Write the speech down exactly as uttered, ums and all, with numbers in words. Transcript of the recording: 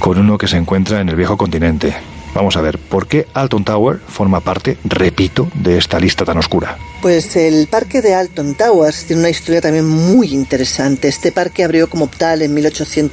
con uno que se encuentra en el viejo continente. Vamos a ver, ¿por qué Alton Tower forma parte, repito, de esta lista tan oscura? Pues el parque de Alton Towers tiene una historia también muy interesante. Este parque abrió como tal en mil ochocientos